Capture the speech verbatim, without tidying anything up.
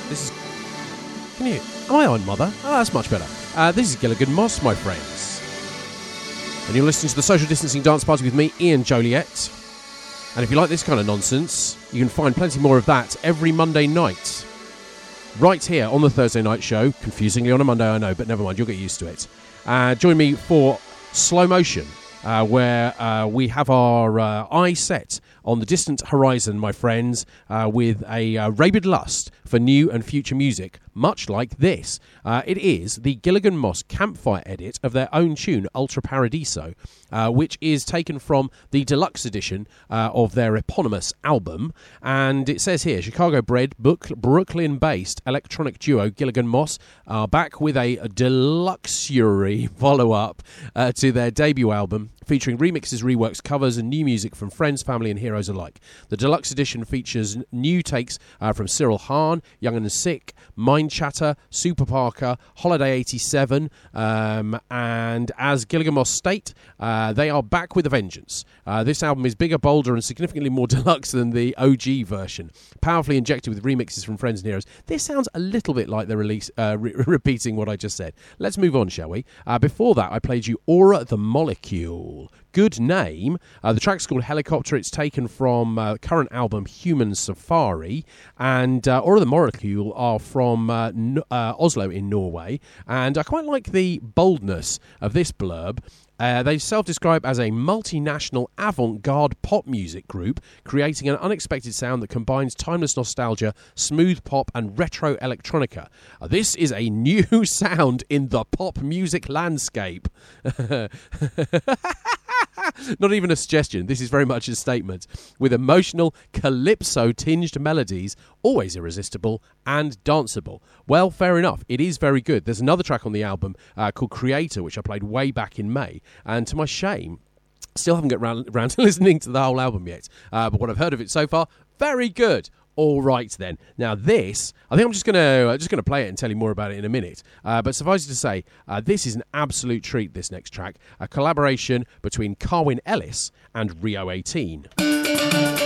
This is... Can you... Am I on, Mother? Oh, that's much better. Uh, this is Gilligan Moss, my friends. And you're listening to the Social Distancing Dance Party with me, Ian Joliet. And if you like this kind of nonsense, you can find plenty more of that every Monday night. Right here on the Thursday night show. Confusingly on a Monday, I know, but never mind, you'll get used to it. Uh, join me for Slow Motion, uh, where uh, we have our uh, eye set on the distant horizon, my friends, uh, with a uh, rabid lust for new and future music, much like this. Uh, it is the Gilligan Moss Campfire edit of their own tune, Ultra Paradiso, uh, which is taken from the deluxe edition uh, of their eponymous album. And it says here, Chicago-bred, Brooklyn-based electronic duo Gilligan Moss are back with a deluxury follow-up uh, to their debut album, featuring remixes, reworks, covers, and new music from friends, family, and heroes alike. The deluxe edition features new takes uh, from Cyril Hahn, Young and Sick, Mind Chatter, Super Parker, Holiday eighty-seven, um, and as Gilligan Moss state, uh, they are back with a vengeance. Uh, this album is bigger, bolder, and significantly more deluxe than the O G version, powerfully injected with remixes from friends and heroes. This sounds a little bit like the release, uh, re- repeating what I just said. Let's move on, shall we? Uh, before that, I played you Aura the Molecule. Good name. Uh, the track's called Helicopter. It's taken from uh, current album Human Safari, and uh, Aura the Molecule are from uh, N- uh, Oslo in Norway, and I quite like the boldness of this blurb. Uh, they self-describe as a multinational avant-garde pop music group, creating an unexpected sound that combines timeless nostalgia, smooth pop, and retro electronica. Uh, this is a new sound in the pop music landscape. Not even a suggestion. This is very much a statement. With emotional, calypso-tinged melodies, always irresistible and danceable. Well, fair enough. It is very good. There's another track on the album uh, called Creator, which I played way back in May. And to my shame, still haven't got round, round to listening to the whole album yet. Uh, but what I've heard of it so far, very good. All right, then. Now, this, I think I'm just going to uh, just going to play it and tell you more about it in a minute. Uh, but suffice it to say, uh, this is an absolute treat, this next track. A collaboration between Carwyn Ellis and Rio eighteen.